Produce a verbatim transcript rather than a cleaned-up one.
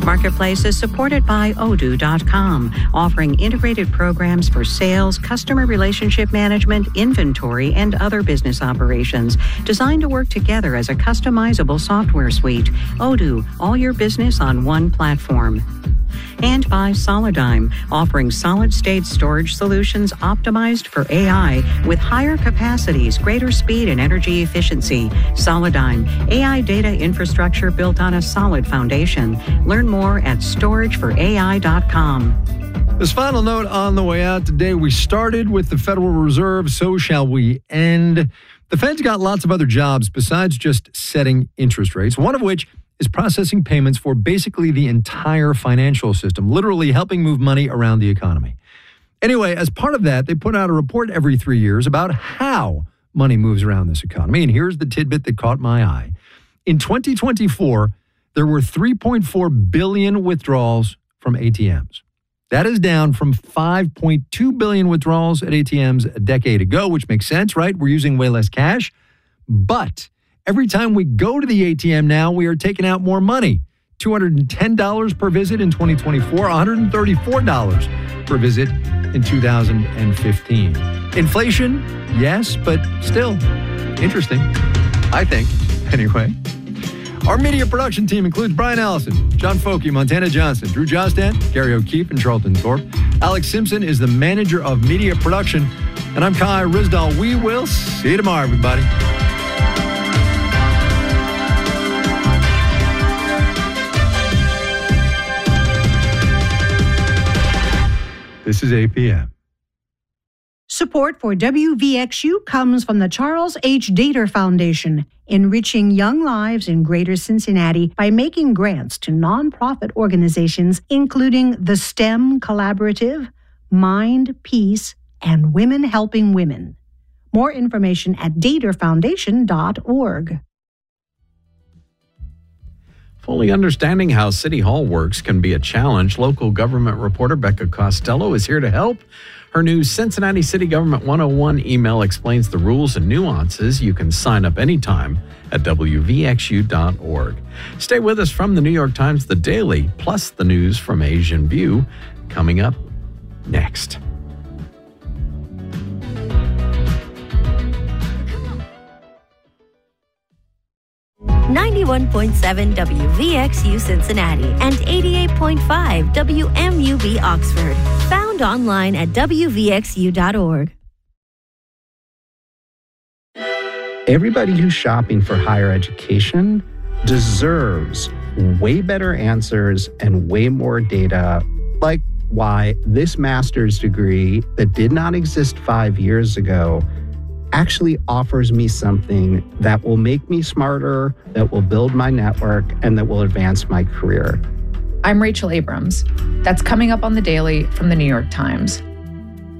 Marketplace is supported by Odoo dot com, offering integrated programs for sales, customer relationship management, inventory, and other business operations designed to work together as a customizable software suite. Odoo, all your business on one platform. And by Solidigm, offering solid-state storage solutions optimized for A I with higher capacities, greater speed, and energy efficiency. Solidigm, A I data infrastructure built on a solid foundation. Learn more at storage for A I dot com. This final note on the way out today, we started with the Federal Reserve, so shall we end. The Fed's got lots of other jobs besides just setting interest rates, one of which is processing payments for basically the entire financial system, literally helping move money around the economy. Anyway, as part of that, they put out a report every three years about how money moves around this economy. And here's the tidbit that caught my eye. In twenty twenty-four, there were three point four billion withdrawals from A T Ms. That is down from five point two billion withdrawals at A T Ms a decade ago, which makes sense, right? We're using way less cash. But every time we go to the A T M now, we are taking out more money. two hundred ten dollars per visit in twenty twenty-four, one hundred thirty-four dollars per visit in two thousand fifteen. Inflation, yes, but still interesting, I think, anyway. Our media production team includes Brian Allison, John Folke, Montana Johnson, Drew Jostan, Gary O'Keefe, and Charlton Thorpe. Alex Simpson is the manager of media production, and I'm Kai Rizdal. We will see you tomorrow, everybody. This is A P M. Support for W V X U comes from the Charles H. Dater Foundation, enriching young lives in Greater Cincinnati by making grants to nonprofit organizations including the STEM Collaborative, Mind, Peace, and Women Helping Women. More information at dater foundation dot org. Fully understanding how City Hall works can be a challenge. Local government reporter Becca Costello is here to help. Her new Cincinnati City Government one oh one email explains the rules and nuances. You can sign up anytime at W V X U dot org. Stay with us from the New York Times, The Daily, plus the news from Asian View, coming up next. ninety-one point seven W V X U Cincinnati and eighty-eight point five W M U B Oxford. Found online at W V X U dot org. Everybody who's shopping for higher education deserves way better answers and way more data, like why this master's degree that did not exist five years ago actually offers me something that will make me smarter, that will build my network, and that will advance my career. I'm Rachel Abrams. That's coming up on The Daily from The New York Times.